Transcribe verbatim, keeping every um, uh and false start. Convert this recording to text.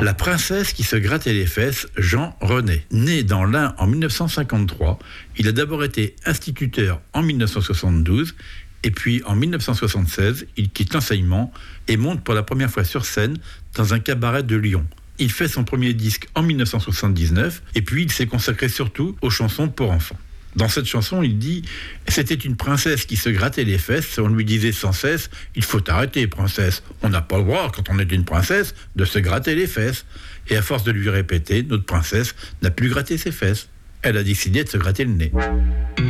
La princesse qui se grattait les fesses, Jean René. Né dans l'Ain en dix-neuf cent cinquante-trois, il a d'abord été instituteur en dix-neuf cent soixante-douze et puis en dix-neuf cent soixante-seize, il quitte l'enseignement et monte pour la première fois sur scène dans un cabaret de Lyon. Il fait son premier disque en dix-neuf cent soixante-dix-neuf et puis il s'est consacré surtout aux chansons pour enfants. Dans cette chanson, il dit « C'était une princesse qui se grattait les fesses, on lui disait sans cesse « Il faut arrêter, princesse, on n'a pas le droit, quand on est une princesse, de se gratter les fesses. » Et à force de lui répéter, notre princesse n'a plus gratté ses fesses. Elle a décidé de se gratter le nez.